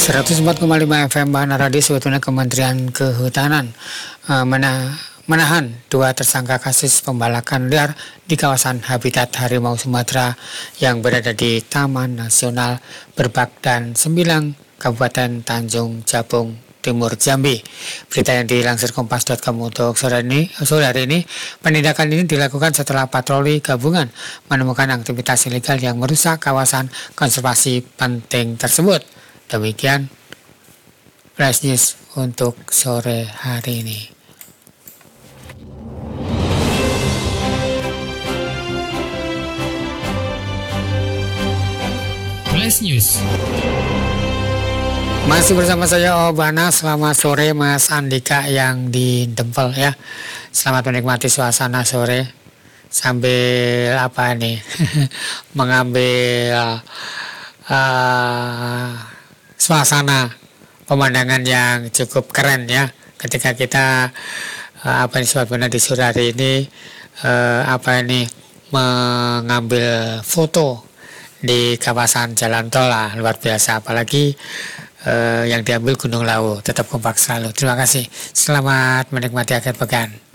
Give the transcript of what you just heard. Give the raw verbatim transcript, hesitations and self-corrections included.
seratus empat koma lima F M Bahana Radio sebetulnya Kementerian Kehutanan uh, mena menahan dua tersangka kasus pembalakan liar di kawasan habitat harimau Sumatera yang berada di Taman Nasional Berbak dan Sembilang, Kabupaten Tanjung Jabung Timur, Jambi. Berita yang dilansir kompas titik com untuk sore ini, sore hari ini, penindakan ini dilakukan setelah patroli gabungan menemukan aktivitas ilegal yang merusak kawasan konservasi penting tersebut. Demikian Flash News untuk sore hari ini. Flash News. Masih bersama saya Obana. Selamat sore Mas Andika yang di Dempel ya. Selamat menikmati suasana sore sambil apa nih mengambil uh, suasana pemandangan yang cukup keren ya. Ketika kita uh, apa ini suasana di sore hari ini uh, apa ini mengambil foto di kawasan jalan tol lah, luar biasa, apalagi Uh, yang diambil Gunung Lawu. Tetap kompak selalu. Terima kasih. Selamat menikmati akhir pekan.